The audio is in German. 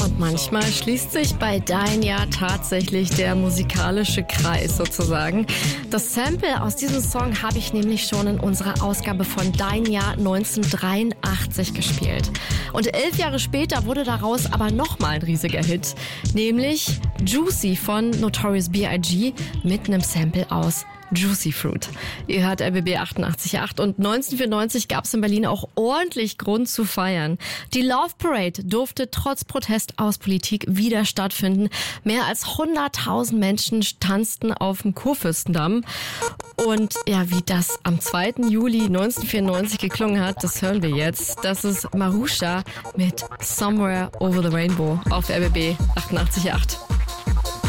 Und manchmal schließt sich bei Dein Jahr tatsächlich der musikalische Kreis sozusagen. Das Sample aus diesem Song habe ich nämlich schon in unserer Ausgabe von Dein Jahr 1983 gespielt. Und 11 Jahre später wurde daraus aber nochmal ein riesiger Hit, nämlich Juicy von Notorious B.I.G. mit einem Sample aus Juicy Fruit. Ihr hört RBB 88.8 und 1994 gab es in Berlin auch ordentlich Grund zu feiern. Die Love Parade durfte trotz Protest aus Politik wieder stattfinden. Mehr als 100.000 Menschen tanzten auf dem Kurfürstendamm. Und ja, wie das am 2. Juli 1994 geklungen hat, das hören wir jetzt. Das ist Marusha mit Somewhere Over the Rainbow auf RBB 88.8.